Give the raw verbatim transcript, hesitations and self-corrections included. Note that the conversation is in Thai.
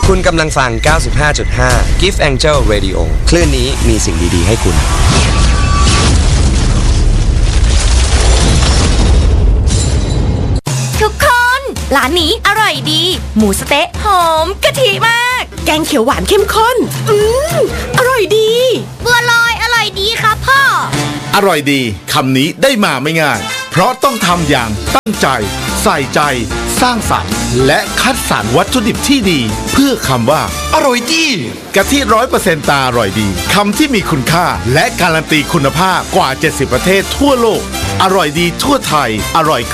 คุณกำลังฟัง เก้าสิบห้าจุดห้า Gift Angel Radio คลื่นนี้มีสิ่งดีๆให้คุณทุกคนร้านนี้อร่อยดีหมูสะเต๊ะหอมกะทิมากแกงเขียวหวานเข้มข้นอืมอร่อยดีบัวลอยอร่อยดีครับพ่ออร่อยดีคำนี้ได้มาไม่ง่ายเพราะต้องทำอย่างตั้งใจใส่ใจสร้างสรรค์และคัดสรรวัตถุดิบที่ดีเพื่อคำว่าอร่อยดีกะทิร้อยเปอร์เซ็นต์ตาอร่อยดีคำที่มีคุณค่าและการันตีคุณภาพกว่าเจ็ดสิบประเทศทั่วโลกอร่อยดีทั่วไทยอร่อย